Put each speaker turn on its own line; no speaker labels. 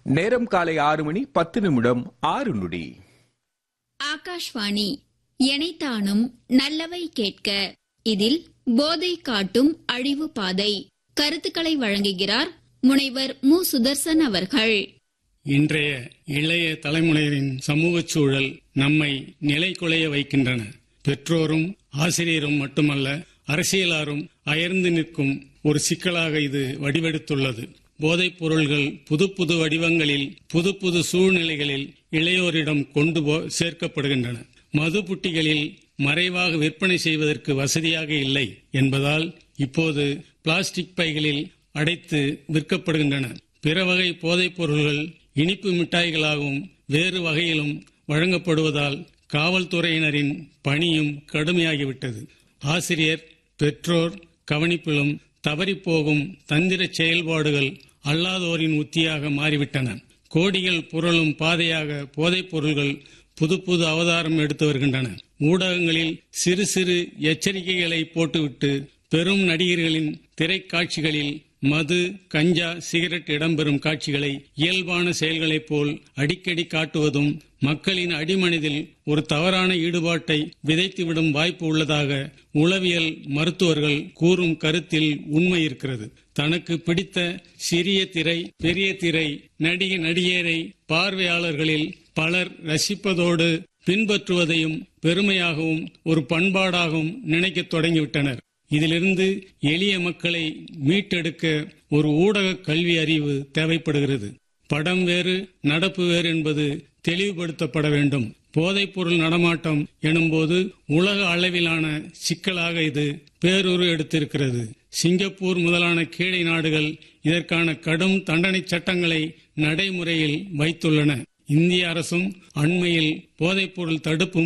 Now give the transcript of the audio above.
நேரம் காலை 6:10
ஆகாஷ்வாணி எனைத்தானும் நல்லவை கேட்க. இதில் போதை காட்டும் அழிவு பாதை கருத்துக்களை வழங்குகிறார் முனைவர் மு. சுதர்சன் அவர்கள்.
இன்றைய இளைய தலைமுறையின் சமூக சூழல் நம்மை நிலைகுலைய வைக்கின்றன. பெற்றோரும் ஆசிரியரும் மட்டுமல்ல, அரசியலாரும் அயர்ந்து நிற்கும் ஒரு சிக்கலாக இது வடிவெடுத்துள்ளது. போதைப் பொருள்கள் புது புது வடிவங்களில் புது புது சூழ்நிலைகளில் இளையோரிடம் கொண்டு சேர்க்கப்படுகின்றன. மது புட்டிகளில் மறைவாக விற்பனை செய்வதற்கு வசதியாக இல்லை என்பதால் இப்போது பிளாஸ்டிக் பைகளில் அடைத்து விற்கப்படுகின்றன. பிற வகை போதைப் பொருள்கள் இனிப்பு மிட்டாய்களாகவும் வேறு வகையிலும் வழங்கப்படுவதால் காவல்துறையினரின் பணியும் கடுமையாகிவிட்டது. ஆசிரியர் பெற்றோர் கவனிப்பிலும் தவறிப்போகும் தந்திர செயல்பாடுகள் அல்லாதோரின் உத்தியாக மாறிவிட்டன. கோடிகள் புரளும் பாதையாக போதைப் பொருள்கள் புது புது அவதாரம் எடுத்து வருகின்றன. ஊடகங்களில் சிறு சிறு எச்சரிக்கைகளை போட்டுவிட்டு பெரும் நடிகர்களின் திரைக்காட்சிகளில் மது, கஞ்சா, சிகரெட் இடம்பெறும் காட்சிகளை இயல்பான செயல்களைப் போல் அடிக்கடி காட்டுவதும் மக்களின் அடிமனதில் ஒரு தவறான ஈடுபாட்டை விதைத்துவிடும் வாய்ப்பு உள்ளதாக உளவியல் மருத்துவர்கள் கூறும் கருத்தில் உண்மை இருக்கிறது. தனக்கு பிடித்த சிறிய திரை, பெரிய திரை, நடிகரை பார்வையாளர்களில் பலர் ரசிப்பதோடு பின்பற்றுவதையும் பெருமையாகவும் ஒரு பண்பாடாகவும் நினைக்க தொடங்கிவிட்டனர். இதிலிருந்து எளிய மக்களை மீட்டெடுக்க ஒரு ஊடக கல்வி அறிவு தேவைப்படுகிறது. படம் வேறு, நடப்பு வேறு என்பது தெளிவுபடுத்தப்பட வேண்டும். போதைப் பொருள் நடமாட்டம் எனும்போது உலக அளவிலான சிக்கலாக இது பேருரு எடுத்திருக்கிறது. சிங்கப்பூர் முதலான கீழை நாடுகள் இதற்கான கடும் தண்டனை சட்டங்களை நடைமுறையில் வைத்துள்ளன. இந்திய அரசும் அண்மையில் போதைப் பொருள் தடுப்பு